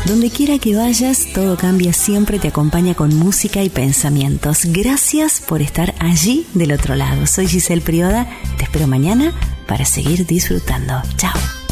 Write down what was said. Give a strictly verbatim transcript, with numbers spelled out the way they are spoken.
Donde quiera que vayas, Todo Cambia siempre te acompaña con música y pensamientos. Gracias por estar allí del otro lado. Soy Giselle Prioda, te espero mañana para seguir disfrutando. Chao.